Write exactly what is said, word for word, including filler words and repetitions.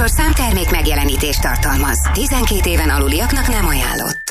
műsor számtermék megjelenítést tartalmaz. tizenkét éven aluliaknak nem ajánlott.